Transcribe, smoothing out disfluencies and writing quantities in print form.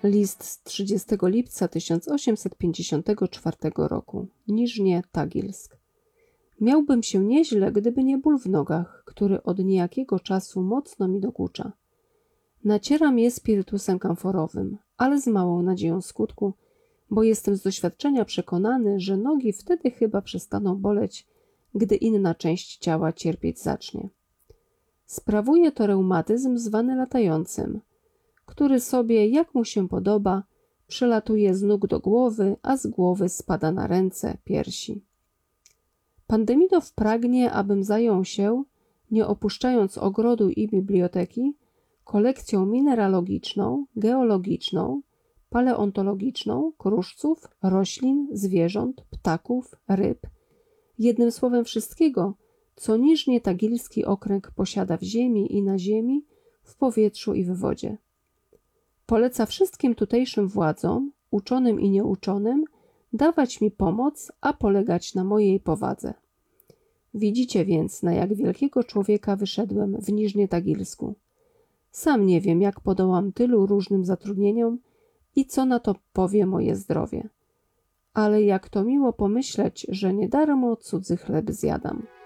List z 30 lipca 1854 roku. Niżnie Tagilsk. Miałbym się nieźle, gdyby nie ból w nogach, który od niejakiego czasu mocno mi dokucza. Nacieram je spirytusem kamforowym, ale z małą nadzieją skutku, bo jestem z doświadczenia przekonany, że nogi wtedy chyba przestaną boleć, gdy inna część ciała cierpieć zacznie. Sprawuje to reumatyzm zwany latającym, który sobie, jak mu się podoba, przelatuje z nóg do głowy, a z głowy spada na ręce, piersi. Pan Demidow pragnie, abym zajął się, nie opuszczając ogrodu i biblioteki, kolekcją mineralogiczną, geologiczną, paleontologiczną, kruszców, roślin, zwierząt, ptaków, ryb, jednym słowem wszystkiego, co Niżnie Tagilski okręg posiada w ziemi i na ziemi, w powietrzu i w wodzie. Poleca wszystkim tutejszym władzom, uczonym i nieuczonym, dawać mi pomoc, a polegać na mojej powadze. Widzicie więc, na jak wielkiego człowieka wyszedłem w Niżnie Tagilsku. Sam nie wiem, jak podołam tylu różnym zatrudnieniom i co na to powie moje zdrowie. Ale jak to miło pomyśleć, że nie darmo cudzy chleb zjadam.